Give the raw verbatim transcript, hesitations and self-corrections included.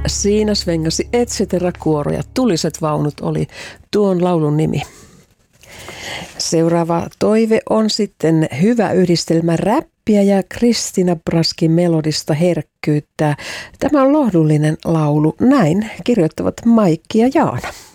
Siinä svengasi et cetera -kuoro ja Tuliset vaunut oli tuon laulun nimi. Seuraava toive on sitten hyvä yhdistelmä räppiä ja Kristiina Braskin melodista herkkyyttä. Tämä on lohdullinen laulu. Näin kirjoittavat Maikki ja Jaana.